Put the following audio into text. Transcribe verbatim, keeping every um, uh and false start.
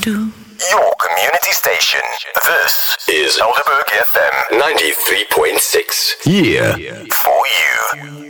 Your community station. This is Elderberg F M ninety-three point six. Yeah. For you.